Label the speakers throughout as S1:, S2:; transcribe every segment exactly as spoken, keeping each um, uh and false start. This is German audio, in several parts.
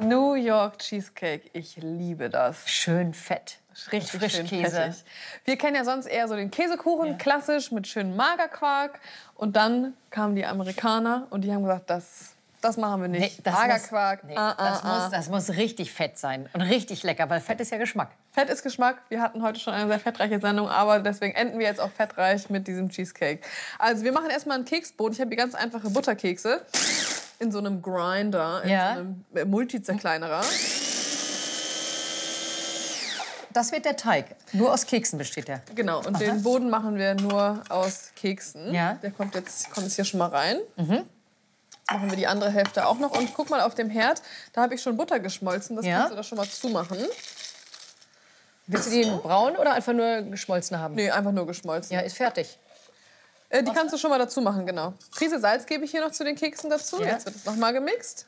S1: New York Cheesecake, ich liebe das.
S2: Schön fett.
S1: Richtig
S2: Frischkäse.
S1: schön fettig. Wir kennen ja sonst eher so den Käsekuchen,
S2: Ja.
S1: klassisch mit schönem Magerquark. Und dann kamen die Amerikaner und die haben gesagt, das, das machen wir nicht.
S2: Nee, das
S1: Magerquark,
S2: muss, nee,
S1: ah, ah,
S2: das,
S1: ah.
S2: muss, das muss richtig fett sein und richtig lecker, weil Fett ist ja Geschmack.
S1: Fett ist Geschmack. Wir hatten heute schon eine sehr fettreiche Sendung, aber deswegen enden wir jetzt auch fettreich mit diesem Cheesecake. Also wir machen erstmal einen Keksboden. Ich habe hier ganz einfache Butterkekse in so einem Grinder, in
S2: Ja.
S1: so einem Multizerkleinerer.
S2: Das wird der Teig. Nur aus Keksen besteht der.
S1: Genau, und den Boden machen wir nur aus Keksen.
S2: Ja.
S1: Der kommt jetzt, kommt jetzt hier schon mal rein. Mhm. Machen wir die andere Hälfte auch noch. Und guck mal auf dem Herd, da habe ich schon Butter geschmolzen. Das
S2: Ja.
S1: kannst du da schon mal zumachen.
S2: Willst du die braun oder einfach nur geschmolzen haben?
S1: Nee, einfach nur geschmolzen.
S2: Ja, ist fertig.
S1: Äh, die kannst du schon mal dazu machen, genau. Prise Salz gebe ich hier noch zu den Keksen dazu.
S2: Ja.
S1: Jetzt wird es noch mal gemixt.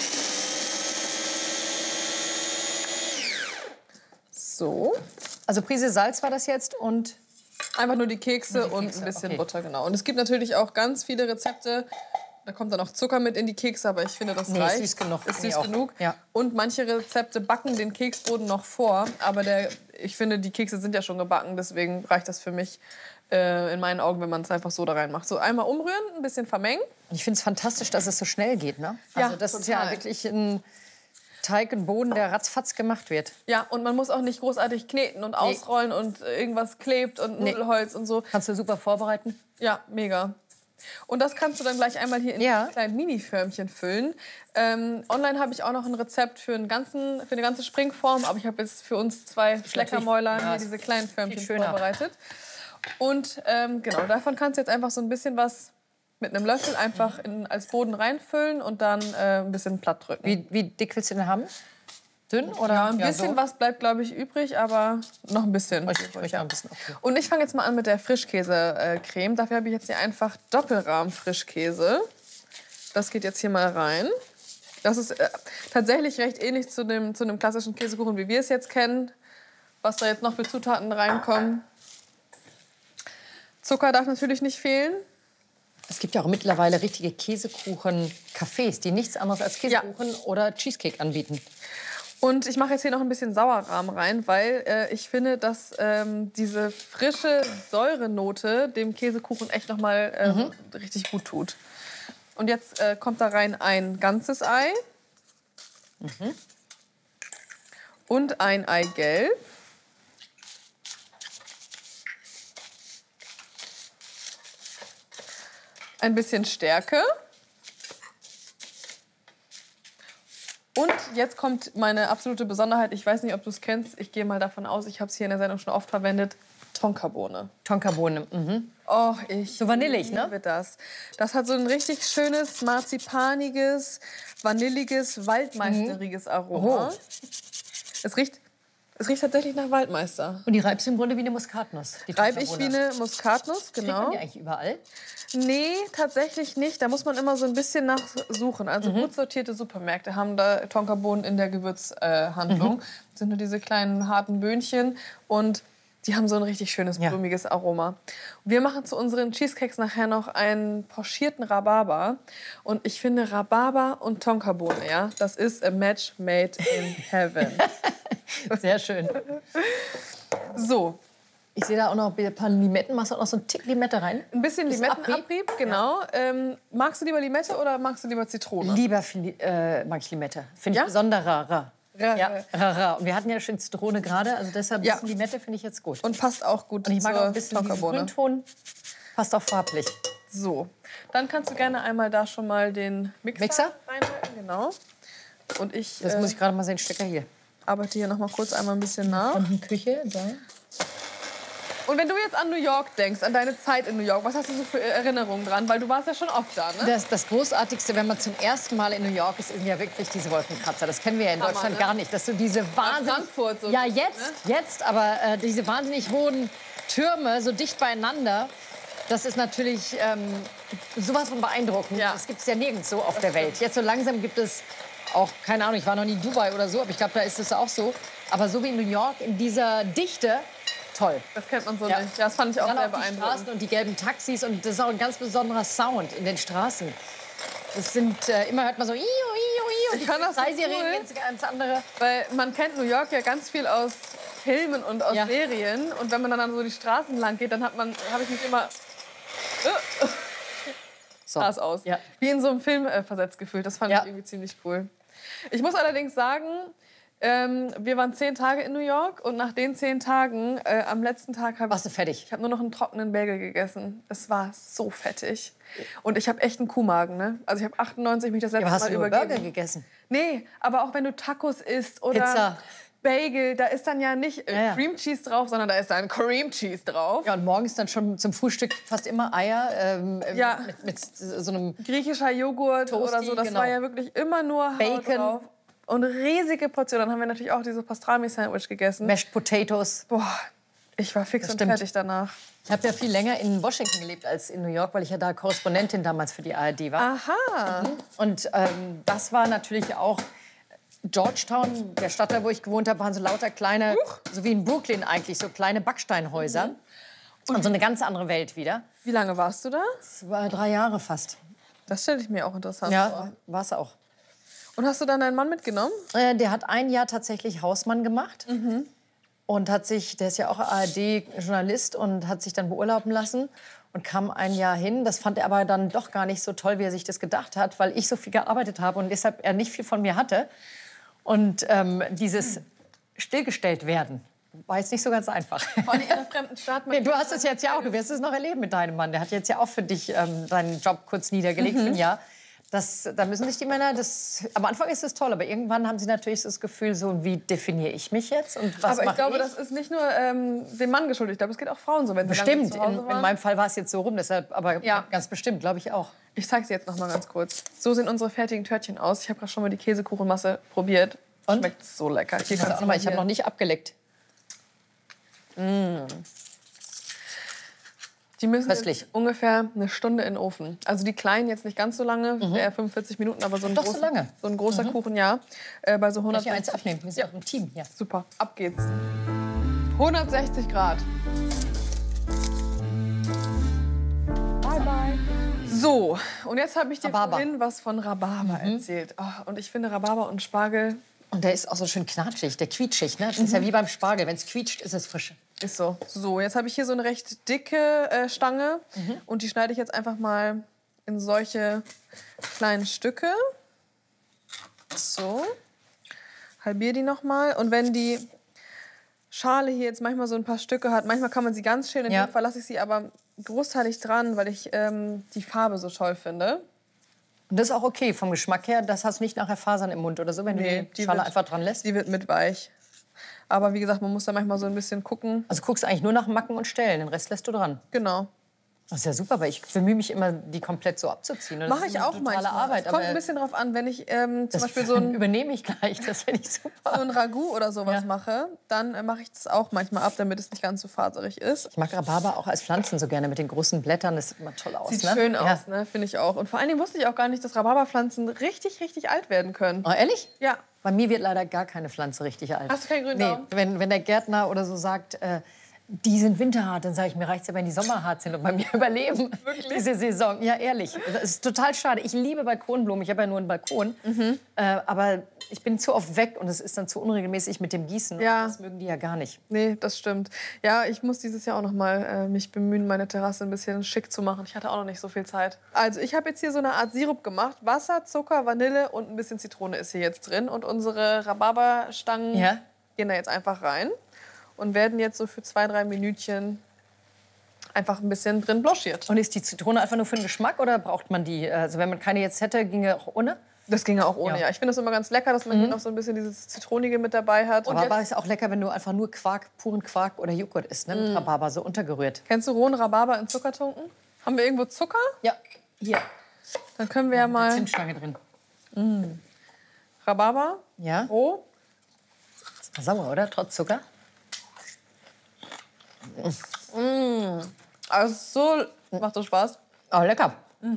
S1: So.
S2: Also Prise Salz war das jetzt und
S1: Einfach nur die Kekse
S2: Und die
S1: und
S2: Kekse,
S1: ein bisschen
S2: okay.
S1: Butter, genau. Und es gibt natürlich auch ganz viele Rezepte. Da kommt dann auch Zucker mit in die Kekse, aber ich finde, das
S2: Nee,
S1: reicht.
S2: süß genug.
S1: Ist
S2: Nee,
S1: süß
S2: auch.
S1: genug.
S2: Ja.
S1: Und manche Rezepte backen den Keksboden noch vor. Aber der, ich finde, die Kekse sind ja schon gebacken. Deswegen reicht das für mich äh, in meinen Augen, wenn man es einfach so da reinmacht. So einmal umrühren, ein bisschen vermengen.
S2: ich finde es fantastisch, dass es so schnell geht. Ne? Also
S1: Ja,
S2: das ist ja
S1: total.
S2: wirklich ein Teig, ein Boden, der ratzfatz gemacht wird.
S1: Ja, und man muss auch nicht großartig kneten und ausrollen und irgendwas klebt und
S2: Nee.
S1: Nudelholz und so.
S2: Kannst du super vorbereiten.
S1: Ja, mega. Und das kannst du dann gleich einmal hier in
S2: Ja.
S1: ja. kleinen Mini-Förmchen füllen. Ähm, online habe ich auch noch ein Rezept für, einen ganzen, für eine ganze Springform, aber ich habe jetzt für uns zwei Schleckermäuler
S2: ja,
S1: hier diese kleinen Förmchen
S2: viel schöner.
S1: vorbereitet. Und ähm, genau, davon kannst du jetzt einfach so ein bisschen was mit einem Löffel einfach in, als Boden reinfüllen und dann äh, ein bisschen platt drücken.
S2: Wie, wie dick willst du den haben? Dünn oder?
S1: Ja, ein bisschen
S2: so?
S1: was bleibt, glaube ich, übrig, aber noch ein bisschen.
S2: Ich, ich auch ein bisschen. Okay.
S1: Und ich fange jetzt mal an mit der Frischkäse-Creme. Dafür habe ich jetzt hier einfach Doppelrahm-Frischkäse. Das geht jetzt hier mal rein. Das ist äh, tatsächlich recht ähnlich zu dem, zu dem klassischen Käsekuchen, wie wir es jetzt kennen. Was da jetzt noch für Zutaten reinkommen. Zucker darf natürlich nicht fehlen.
S2: Es gibt ja auch mittlerweile richtige Käsekuchen-Cafés, die nichts anderes als Käsekuchen oder Cheesecake anbieten.
S1: Und ich mache jetzt hier noch ein bisschen Sauerrahm rein, weil äh, ich finde, dass ähm, diese frische Säurenote dem Käsekuchen echt noch mal ähm,
S2: Mhm.
S1: richtig gut tut. Und jetzt äh, kommt da rein ein ganzes Ei
S2: Mhm.
S1: und ein Eigelb. Ein bisschen Stärke. Und jetzt kommt meine absolute Besonderheit. Ich weiß nicht, ob du es kennst. Ich gehe mal davon aus, ich habe es hier in der Sendung schon oft verwendet. Tonkabohne.
S2: Tonkabohne. Mhm.
S1: Oh, ich
S2: So vanillig, ne?
S1: liebe das. Das hat so ein richtig schönes, marzipaniges, vanilliges, waldmeisteriges Aroma.
S2: Oh.
S1: Es riecht, es riecht tatsächlich nach Waldmeister.
S2: Und die reibst du im Grunde wie eine Muskatnuss. Die
S1: Reibe ich
S2: Tonkabohne.
S1: wie eine Muskatnuss,
S2: Kriegt man
S1: genau.
S2: die eigentlich überall?
S1: Nee, tatsächlich nicht. Da muss man immer so ein bisschen nachsuchen. Also gut sortierte Supermärkte haben da Tonkabohnen in der Gewürzhandlung. Das sind nur diese kleinen harten Böhnchen und die haben so ein richtig schönes
S2: Ja.
S1: blumiges Aroma. Wir machen zu unseren Cheesecakes nachher noch einen pochierten Rhabarber. Und ich finde Rhabarber und Tonkabohne, ja, das ist a match made in heaven.
S2: Sehr schön.
S1: So,
S2: Ich sehe da auch noch ein paar Limetten. Machst du auch noch so einen Tick Limette rein?
S1: ein bisschen
S2: Bisschen
S1: Limettenabrieb, genau. Ähm, magst du lieber Limette oder magst du lieber Zitrone?
S2: Lieber viel, äh, mag ich Limette. Finde ich
S1: Ja?
S2: besonderer.
S1: Ra-
S2: Ja, ra, ra. Und wir hatten ja schon Zitrone gerade, also deshalb ein
S1: Ja.
S2: bisschen Limette finde ich jetzt gut.
S1: Und passt auch gut
S2: Und ich mag
S1: zur
S2: auch ein bisschen diesen
S1: Tonkabohne.
S2: Grünton. Passt auch farblich.
S1: So, dann kannst du gerne einmal da schon mal den Mixer,
S2: Mixer?
S1: reinhalten. Genau. Und ich,
S2: Das
S1: äh,
S2: muss ich gerade mal sehen, Stecker hier.
S1: arbeite hier noch mal kurz einmal ein bisschen nach.
S2: Und die Küche, da.
S1: Und wenn du jetzt an New York denkst, an deine Zeit in New York, was hast du so für Erinnerungen dran? Weil du warst ja schon oft da, ne?
S2: Das, das Großartigste, wenn man zum ersten Mal in New York ist, sind ja wirklich diese Wolkenkratzer. Das kennen wir ja in
S1: Hammer,
S2: Deutschland
S1: ne?
S2: gar nicht. Dass du diese wahnsinnig...
S1: Frankfurt so
S2: Ja,
S1: gut,
S2: jetzt,
S1: ne?
S2: jetzt, aber äh, diese wahnsinnig hohen Türme so dicht beieinander, das ist natürlich ähm, sowas von beeindruckend.
S1: Ja.
S2: Das gibt es ja nirgends so auf der Welt. Jetzt so langsam gibt es auch, keine Ahnung, ich war noch nie in Dubai oder so, aber ich glaube, da ist es auch so. Aber so wie in New York, in dieser Dichte, toll.
S1: Das kennt man so
S2: Ja.
S1: nicht. Ja, das fand ich auch
S2: Dann
S1: sehr
S2: auch die
S1: beeindruckend.
S2: Straßen und die gelben Taxis und das ist auch ein ganz besonderer Sound in den Straßen. Das sind, äh, immer hört man so, io, io, und die
S1: Ich kann das so
S2: Polizeiserien
S1: cool.
S2: jetzt ganz andere.
S1: Weil man kennt New York ja ganz viel aus Filmen und aus
S2: Ja.
S1: Serien. Und wenn man dann so die Straßen lang geht, dann hat man, habe ich mich immer
S2: So.
S1: Glas aus.
S2: Ja.
S1: Wie in so einem Film äh, versetzt gefühlt. Das fand
S2: Ja.
S1: ich irgendwie ziemlich cool. Ich muss allerdings sagen, ähm, wir waren zehn Tage in New York und nach den zehn Tagen, äh, am letzten Tag habe ich,
S2: Warst du fertig?
S1: ich habe nur noch einen trockenen Bagel gegessen. Es war so fettig. Und ich habe echt einen Kuhmagen, ne? Also ich habe achtundneunzig mich das letzte
S2: Ja, aber hast
S1: Mal
S2: du nur
S1: übergeben.
S2: Burger gegessen?
S1: Nee, aber auch wenn du Tacos isst oder
S2: Pizza.
S1: Bagel, da ist dann ja nicht äh,
S2: Ja, ja.
S1: Cream Cheese drauf, sondern da ist dann Cream Cheese drauf.
S2: Ja, und morgens dann schon zum Frühstück fast immer Eier ähm,
S1: Ja.
S2: mit, mit so einem
S1: Griechischer Joghurt
S2: Toasty,
S1: oder so, das
S2: genau.
S1: war ja wirklich immer nur Haut
S2: Bacon.
S1: drauf. Und riesige Portionen. Dann haben wir natürlich auch dieses Pastrami-Sandwich gegessen.
S2: Mashed Potatoes.
S1: Boah, ich war fix
S2: Das
S1: und
S2: stimmt.
S1: fertig danach.
S2: Ich habe ja viel länger in Washington gelebt als in New York, weil ich ja da Korrespondentin damals für die A R D war.
S1: Aha.
S2: Und ähm, das war natürlich auch Georgetown, der Stadtteil, wo ich gewohnt habe, waren so lauter kleine, so wie in Brooklyn eigentlich, so kleine Backsteinhäuser. Und so eine ganz andere Welt wieder.
S1: Wie lange warst du da?
S2: Das war drei Jahre fast.
S1: Das stelle ich mir auch interessant vor.
S2: Ja, war es auch.
S1: Und hast du dann deinen Mann mitgenommen?
S2: Äh, der hat ein Jahr tatsächlich Hausmann gemacht. Und hat sich, der ist ja auch A R D-Journalist und hat sich dann beurlauben lassen und kam ein Jahr hin. Das fand er aber dann doch gar nicht so toll, wie er sich das gedacht hat, weil ich so viel gearbeitet habe und deshalb er nicht viel von mir hatte. Und ähm, dieses stillgestellt werden war jetzt nicht so ganz einfach.
S1: Vor allem in einer fremden Stadt.
S2: Nee, du hast es jetzt ja auch, du wirst es noch erleben mit deinem Mann. Der hat jetzt ja auch für dich ähm, deinen Job kurz niedergelegt für ein Jahr. Das, da müssen sich die Männer, das, am Anfang ist es toll, aber irgendwann haben sie natürlich das Gefühl, so wie definiere ich mich jetzt und was
S1: Aber ich
S2: mache
S1: glaube,
S2: ich?
S1: das ist nicht nur ähm, dem Mann geschuldet. Ich glaube, es geht auch Frauen so, wenn sie lange
S2: Bestimmt,
S1: zu Hause
S2: in, in
S1: waren.
S2: meinem Fall war es jetzt so rum, deshalb, aber
S1: Ja.
S2: ganz bestimmt, glaube ich auch.
S1: Ich zeige sie jetzt noch mal ganz kurz. So sehen unsere fertigen Törtchen aus. Ich habe gerade schon mal die Käsekuchenmasse probiert.
S2: Und?
S1: Schmeckt so lecker. Hier
S2: Also
S1: kannst
S2: auch
S1: du
S2: noch mal, ich habe
S1: hier-
S2: noch nicht abgeleckt.
S1: Die müssen
S2: Köstlich.
S1: jetzt ungefähr eine Stunde in den Ofen. Also die kleinen jetzt nicht ganz so lange, eher fünfundvierzig Minuten, aber so ein,
S2: Doch, so
S1: großer,
S2: lange.
S1: so ein großer Kuchen, ja. Äh, bei so
S2: Soll ich hier
S1: hundertsechzig.
S2: eins abnehmen? Wir sind ja auch ein Team hier.
S1: Super, ab geht's. hundertsechzig Grad. Bye, bye. So, und jetzt habe ich dir
S2: Rhabarber.
S1: vorhin was von Rhabarber erzählt. Oh, und ich finde Rhabarber und Spargel
S2: Und der ist auch so schön knatschig, der quietschig. Ne? Das ist ja wie beim Spargel, wenn es quietscht, ist es frisch.
S1: ist so. So, jetzt habe ich hier so eine recht dicke äh, Stange.
S2: Mhm.
S1: Und die schneide ich jetzt einfach mal in solche kleinen Stücke. So. Halbiere die noch mal. Und wenn die Schale hier jetzt manchmal so ein paar Stücke hat, manchmal kann man sie ganz schälen. In
S2: Ja.
S1: dem Fall lasse ich sie aber großteilig dran, weil ich ähm, die Farbe so toll finde.
S2: Und das ist auch okay vom Geschmack her. Das hast du nicht nachher Fasern im Mund oder so, wenn
S1: Nee,
S2: du die
S1: die
S2: Schale
S1: wird-
S2: einfach dran lässt.
S1: Die wird mit weich. Aber wie gesagt, man muss da manchmal so ein bisschen gucken.
S2: Also guckst eigentlich nur nach Macken und Stellen, den Rest lässt du dran.
S1: Genau.
S2: Das ist ja super, weil ich bemühe mich immer, die komplett so abzuziehen. Und das
S1: Mache
S2: ist
S1: ich
S2: eine
S1: auch
S2: totale
S1: manchmal.
S2: Arbeit,
S1: es kommt
S2: aber
S1: ein bisschen drauf an, wenn ich ähm, zum
S2: das
S1: Beispiel so ein,
S2: übernehme ich gleich, das finde ich super.
S1: so ein Ragout oder sowas
S2: Ja.
S1: mache, dann äh, mache ich das auch manchmal ab, damit es nicht ganz so faserig ist.
S2: Ich mag Rhabarber auch als Pflanzen so gerne mit den großen Blättern. Das sieht immer toll aus.
S1: Sieht
S2: ne?
S1: schön
S2: Ja.
S1: aus, ne? Finde ich auch. Und vor allen Dingen wusste ich auch gar nicht, dass Rhabarberpflanzen richtig, richtig alt werden können.
S2: Oh, ehrlich?
S1: Ja.
S2: Bei mir wird leider gar keine Pflanze richtig alt.
S1: Hast du keinen grünen
S2: Nee,
S1: Daumen?
S2: wenn, wenn der Gärtner oder so sagt, äh, die sind winterhart, dann sage ich, mir reicht's ja, wenn die sommerhart sind und bei mir überleben diese Saison. Ja, ehrlich. Das ist total schade. Ich liebe Balkonblumen. Ich habe ja nur einen Balkon.
S1: Mhm.
S2: Äh, aber ich bin zu oft weg und es ist dann zu unregelmäßig mit dem Gießen.
S1: Ja.
S2: Das mögen die ja gar nicht.
S1: Nee, das stimmt. Ja, ich muss dieses Jahr auch noch mal äh, mich bemühen, meine Terrasse ein bisschen schick zu machen. Ich hatte auch noch nicht so viel Zeit. Also ich habe jetzt hier so eine Art Sirup gemacht. Wasser, Zucker, Vanille und ein bisschen Zitrone ist hier jetzt drin. Und unsere Rhabarberstangen
S2: Ja.
S1: gehen da jetzt einfach rein und werden jetzt so für zwei, drei Minütchen einfach ein bisschen drin blanchiert.
S2: Und ist die Zitrone einfach nur für den Geschmack oder braucht man die? Also wenn man keine jetzt hätte, ginge auch ohne.
S1: Das ginge auch ohne,
S2: Ja.
S1: ja. Ich finde das immer ganz lecker, dass man hier noch so ein bisschen dieses Zitronige mit dabei hat. Und
S2: Aber aber
S1: jetzt,
S2: ist auch lecker, wenn du einfach nur Quark, puren Quark oder Joghurt isst, ne? Mit Rhabarber so untergerührt.
S1: kennst du rohen Rhabarber in Zucker tunken? Haben wir irgendwo Zucker?
S2: Ja, hier.
S1: Dann können wir ja
S2: Eine
S1: mal
S2: Zimtstange drin.
S1: Rhabarber
S2: Ja,
S1: roh.
S2: sauer, oder? Trotz Zucker.
S1: Also so macht so Spaß.
S2: Oh, lecker.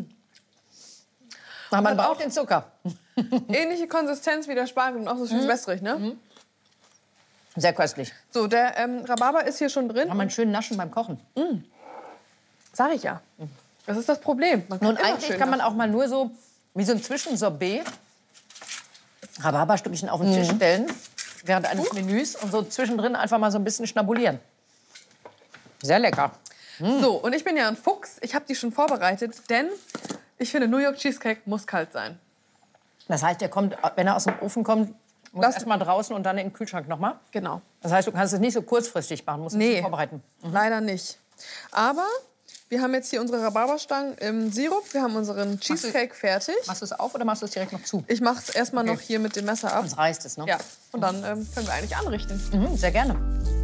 S2: Aber man
S1: hat
S2: braucht den Zucker.
S1: Ähnliche Konsistenz wie der Spargel und auch so schön wässrig, ne?
S2: Sehr köstlich.
S1: So, der ähm, Rhabarber ist hier schon drin.
S2: Kann man schön naschen beim Kochen.
S1: Sag ich ja. Das ist das Problem. Man kann
S2: Und
S1: immer
S2: eigentlich
S1: schön
S2: kann man auch mal nur so, wie so ein Zwischensorbet, Rhabarberstückchen auf den Tisch stellen, während eines Menüs und so zwischendrin einfach mal so ein bisschen schnabulieren. Sehr lecker.
S1: So, und ich bin ja ein Fuchs. Ich habe die schon vorbereitet, denn ich finde, New York Cheesecake muss kalt sein.
S2: Das heißt, der kommt, wenn er aus dem Ofen kommt, muss
S1: Lass-
S2: erst mal draußen und dann in den Kühlschrank nochmal.
S1: Genau.
S2: Das heißt, du kannst es nicht so kurzfristig machen, musst
S1: Nee.
S2: es vorbereiten.
S1: Leider nicht. Aber wir haben jetzt hier unsere Rhabarberstangen im Sirup. Wir haben unseren Cheesecake fertig.
S2: Machst du es auf oder machst du es direkt noch zu?
S1: Ich mache es erstmal
S2: Okay.
S1: noch hier mit dem Messer ab.
S2: Sonst reißt es, ne?
S1: Ja, und dann ähm, können wir eigentlich anrichten.
S2: Mhm, sehr gerne.